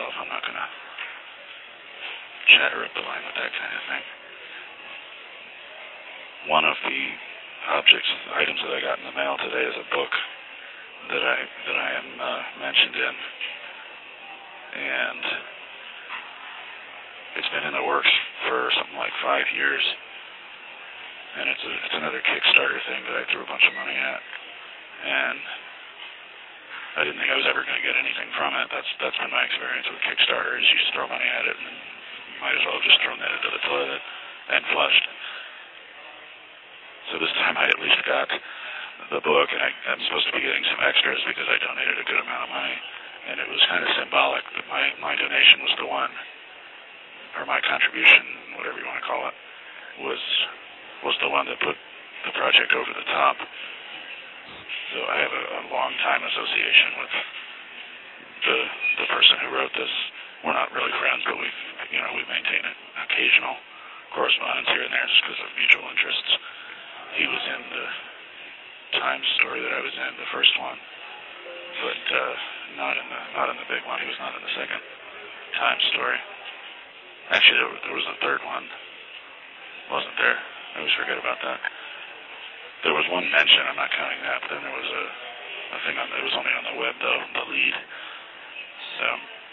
myself. I'm not going to chatter up the line with that kind of thing. One of the items that I got in the mail today is a book that I am mentioned in, and it's been in the works for something like 5 years, and it's another Kickstarter thing that I threw a bunch of money at, and I didn't think I was ever going to get anything from it. That's been my experience with Kickstarter, is you just throw money at it, and you might as well have just thrown that into the toilet and flushed. So this time I at least got the book, and I'm supposed to be getting some extras because I donated a good amount of money, and it was kind of symbolic that my donation was the one, or my contribution, whatever you want to call it, was the one that put the project over the top. So I have a long time association with the person who wrote this. We're not really friends, but we maintain an occasional correspondence here and there just because of mutual interests. He was in the Times story that I was in, the first one, but not in the big one. He was not in the second Times story. Actually, there was a third one, wasn't there? I always forget about that. There was one mention, I'm not counting that, but then there was a thing it was only on the web, though, the lead. So,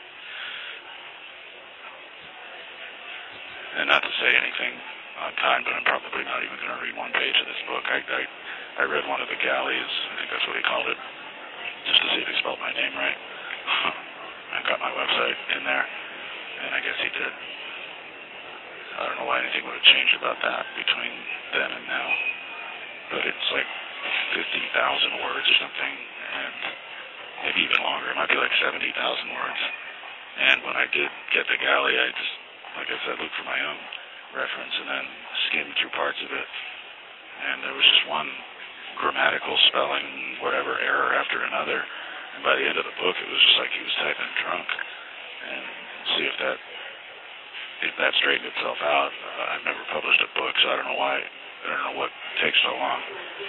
and not to say anything on time, but I'm probably not even going to read one page of this book. I read one of the galleys, I think that's what he called it, just to see if he spelled my name right. I got my website in there, and I guess he did. I don't know why anything would have changed about that between then and now, but it's like 50,000 words or something, and maybe even longer. It might be like 70,000 words. And when I did get the galley, I just, like I said, looked for my own reference and then skimmed through parts of it, and there was just one grammatical spelling, whatever, error after another, and by the end of the book, it was just like he was typing drunk, and see if that straightened itself out. I've never published a book, so I don't know what takes so long.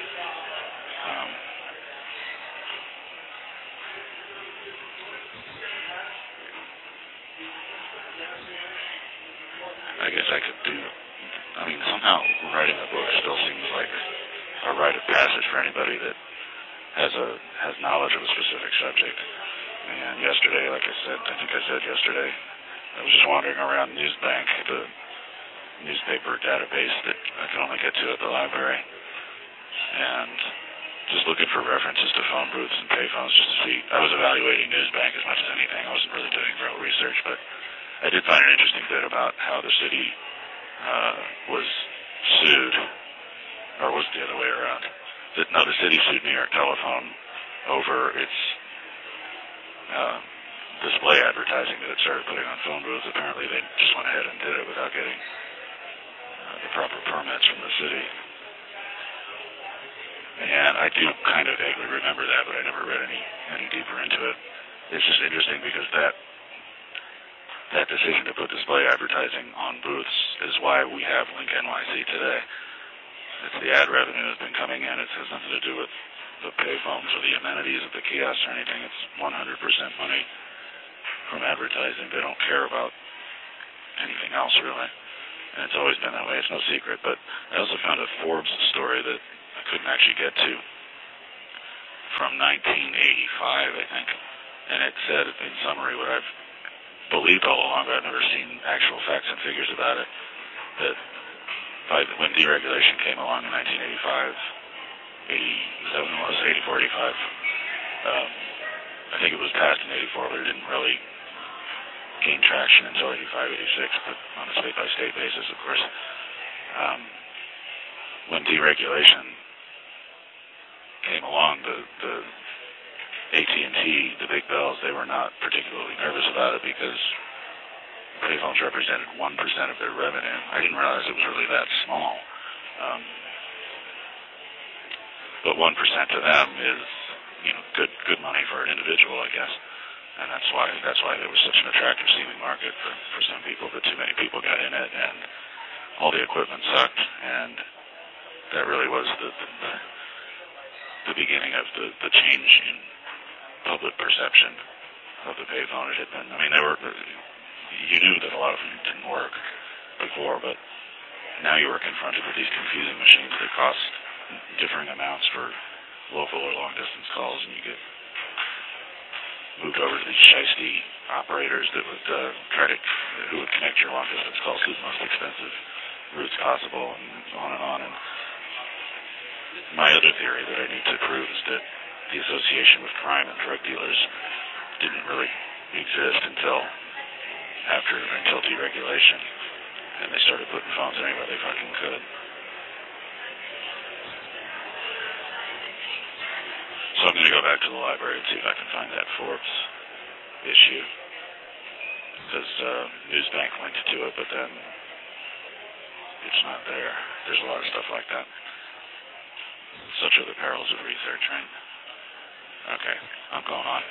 I guess I could somehow writing a book still seems like a rite of passage for anybody that has knowledge of a specific subject. And yesterday, like I said, I think I said yesterday, I was just wandering around Newsbank, the newspaper database that I can only get to at the library, and just looking for references to phone booths and payphones just to see. I was evaluating Newsbank as much as anything. I wasn't really doing real research, but I did find an interesting bit about how the city was sued, or was it the other way around? The city sued New York Telephone over its display advertising that it started putting on phone booths. Apparently they just went ahead and did it without getting the proper permits from the city. And I do kind of vaguely remember that, but I never read any deeper into it. It's just interesting because that decision to put display advertising on booths is why we have Link NYC today. It's the ad revenue that's been coming in. It has nothing to do with the payphones or the amenities of the kiosks or anything. It's 100% money from advertising. They don't care about anything else, really. And it's always been that way. It's no secret. But I also found a Forbes story that I couldn't actually get to from 1985, I think. And it said, in summary, what I've believed all along, but I've never seen actual facts and figures about it, that when deregulation came along in 1985, 87 was, 84, 85, I think it was passed in 84, but it didn't really gain traction until 85, 86, but on a state-by-state basis, of course. When deregulation came along, the AT&T, the big bells, they were not particularly nervous about it because payphones represented 1% of their revenue. I didn't realize it was really that small. But 1% to them is, good money for an individual, I guess. And that's why there was such an attractive seeming market for some people, but too many people got in it, and all the equipment sucked, and that really was the beginning of the change in public perception of the payphone. It had been, I mean, you knew that a lot of them didn't work before, but now you were confronted with these confusing machines that cost differing amounts for local or long-distance calls, and you get moved over to these shiesty operators that would who would connect your long-distance calls to the most expensive routes possible, and on and on. And my other theory that I need to prove is that the association with crime and drug dealers didn't really exist until deregulation, and they started putting phones anywhere they fucking could. So I'm going to go back to the library and see if I can find that Forbes issue, because Newsbank linked to it, but then it's not there. There's a lot of stuff like that. Such are the perils of research, right? Okay, I'm going on.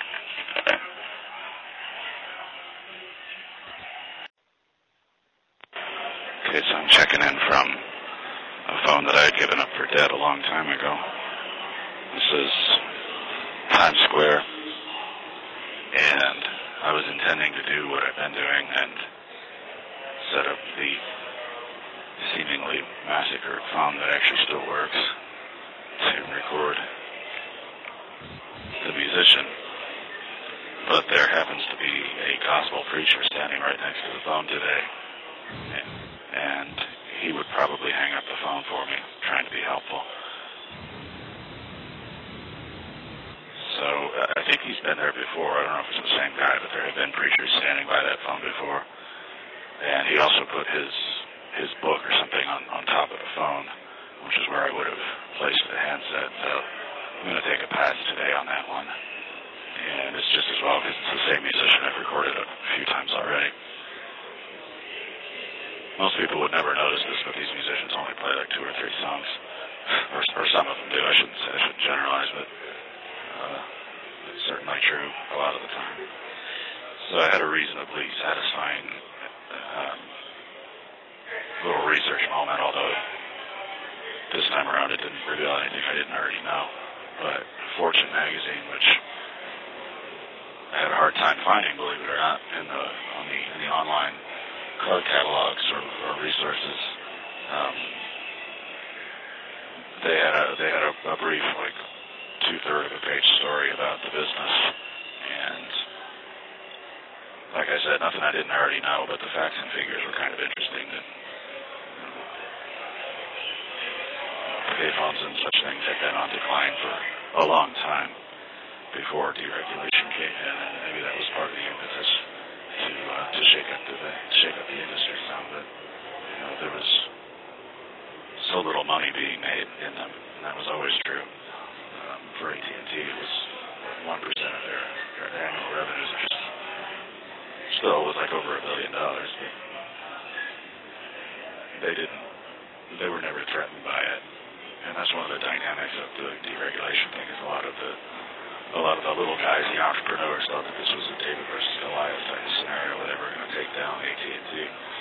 Okay, so I'm checking in from a phone that I had given up for dead a long time ago. This is Times Square, and I was intending to do what I've been doing and set up the seemingly massacred phone that actually still works to record the musician. But there happens to be a gospel preacher standing right next to the phone today, and he would probably hang up the phone for me, trying to be helpful. So I think he's been there before. I don't know if it's the same guy, but there have been preachers standing by that phone before. And he also put his book or something on top of the phone, which is where I would have placed the handset. So I'm going to take a pass today on that one. And it's just as well because it's the same musician I've recorded a few times already. Most people would never notice this, but these musicians only play like 2 or 3 songs. Or some of them do. I shouldn't generalize, but it's certainly true a lot of the time. So I had a reasonably satisfying little research moment, although this time around it didn't reveal anything I didn't already know. But Fortune magazine, which I had a hard time finding, believe it or not, in the online card catalogs or resources, they had a brief, like 2/3 of a page story about the business, and like I said, nothing I didn't already know, but the facts and figures were kind of interesting. That payphones and such things had been on decline for a long time before deregulation came in, and maybe that was part of the impetus to shake up the industry some. But there was so little money being made in them, and that was always true. For AT&T, it was 1% of their annual revenues, which still was like over $1 billion. But they were never threatened by it, and that's one of the dynamics of the deregulation thing. Is a lot of the little guys, the entrepreneurs, thought that this was a David versus Goliath type of scenario where they were going to take down AT&T.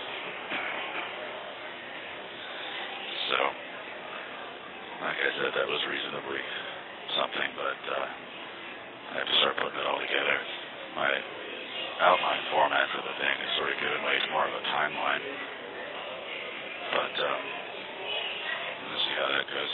So, like I said, that was reasonably something, but I have to start putting it all together. My outline format for the thing is sort of given way to more of a timeline, but we'll see how that goes.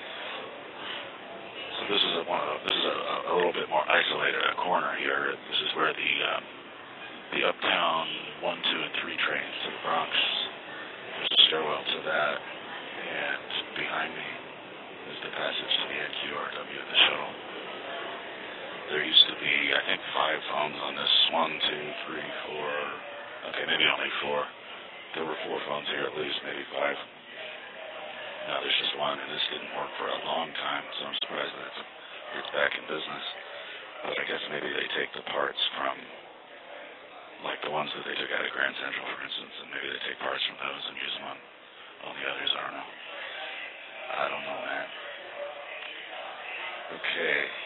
So this is a little bit more isolated, a corner here. This is where the Uptown 1, 2, and 3 trains to the Bronx. There's a stairwell to that, and behind me is the passage to the NQRW, the shuttle. There used to be, I think, 5 phones on this. 1, 2, 3, 4. Okay, maybe only 4. There were 4 phones here at least, maybe 5. Now there's just 1, and this didn't work for a long time, so I'm surprised that it's back in business. But I guess maybe they take the parts from, like the ones that they took out of Grand Central, for instance, and maybe they take parts from those and use them on the others. I don't know, man. Okay.